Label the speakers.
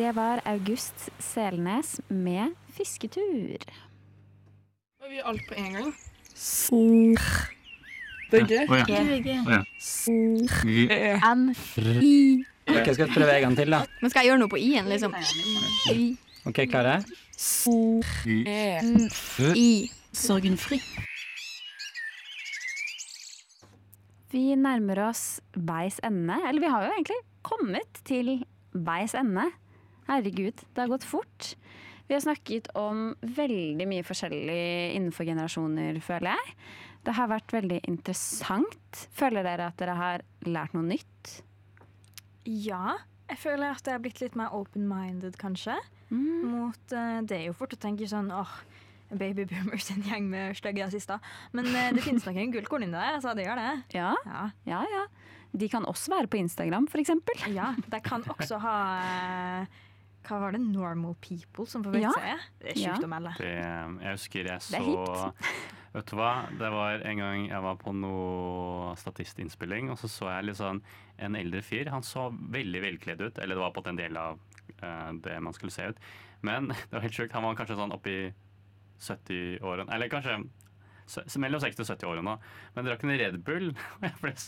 Speaker 1: Det var August Selnes med fisketur.
Speaker 2: Og vi alt på en gang.
Speaker 3: Begge.
Speaker 1: N-I.
Speaker 4: Ok, skal vi prøve en gang til da?
Speaker 5: Men skal jeg gjøre noe på i-en, liksom?
Speaker 4: Ok, klare?
Speaker 5: I. Sorgenfri.
Speaker 1: Vi nærmer oss veis ende, eller vi har jo egentlig kommet til veis ende. Herregud, det har gått fort. Vi har snakket om veldig mye forskjellig innenfor generasjoner, føler jeg. Det har vært veldig interessant. Føler dere at dere har lært noe nytt?
Speaker 6: Ja, jeg føler at jeg har blitt litt mer open-minded, kanskje. Det er jo fort å tenke sånn, babyboomers en gjeng med stygge rasister. Men det finnes nok en gullkorn inni der, så det gjør det.
Speaker 1: Ja. De kan også være på Instagram, for eksempel.
Speaker 6: Ja, de kan også ha... Hva var det? Normal people som får vite seg? Det er sykt å melde.
Speaker 7: Jeg husker jeg så...
Speaker 1: Det er hipt.
Speaker 7: Vet du hva? Det var en gang jeg var på noe statistinnspilling, og så jeg litt sånn en eldre fyr. Han så veldig velkledd ut, eller det var på en del av det man skulle se ut. Men det var helt sjukt. Han var kanskje sånn oppi 70-årene, eller kanskje mellom 60 og 70 år nå. Men drakk en Red Bull, og jeg ble